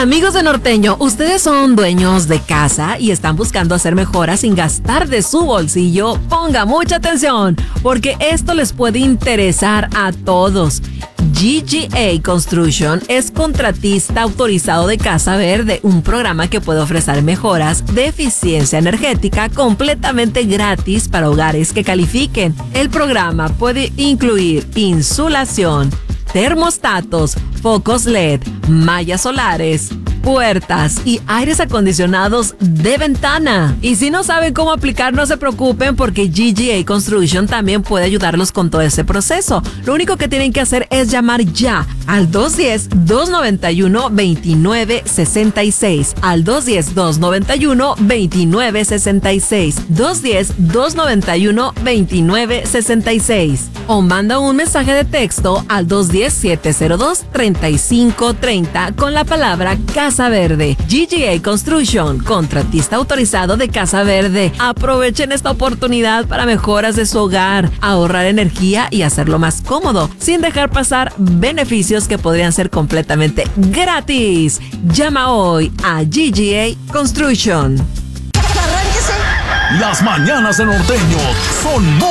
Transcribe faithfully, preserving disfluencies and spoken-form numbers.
Amigos de Norteño, ustedes son dueños de casa y están buscando hacer mejoras sin gastar de su bolsillo. Ponga mucha atención, porque esto les puede interesar a todos. G G A Construction es contratista autorizado de Casa Verde, un programa que puede ofrecer mejoras de eficiencia energética completamente gratis para hogares que califiquen. El programa puede incluir insulación, termostatos, focos L E D, mallas solares, puertas y aires acondicionados de ventana. Y si no saben cómo aplicar, no se preocupen, porque G G A Construction también puede ayudarlos con todo ese proceso. Lo único que tienen que hacer es llamar ya al dos uno cero, dos nueve uno, dos nueve seis seis, al dos uno cero, dos nueve uno, dos nueve seis seis, dos uno cero, dos nueve uno, dos nueve seis seis, o manda un mensaje de texto al dos uno cero, siete cero dos, tres cinco tres cero con la palabra Casa Verde. G G A Construction, contratista autorizado de Casa Verde. Aprovechen esta oportunidad para mejoras de su hogar, ahorrar energía y hacerlo más cómodo, sin dejar pasar beneficios que podrían ser completamente gratis. Llama hoy a G G A Construction. Las mañanas de Norteño son